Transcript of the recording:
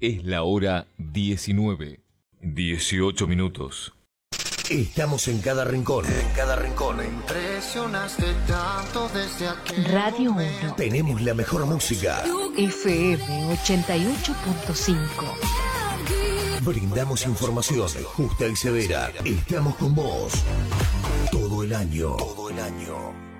Es la hora 19, 18 minutos. Estamos en cada rincón. En cada rincón. Impresionaste tanto desde aquel Radio 1. Tenemos la mejor música. FM 88.5. Brindamos información justa y severa. Estamos con vos todo el año. Todo el año.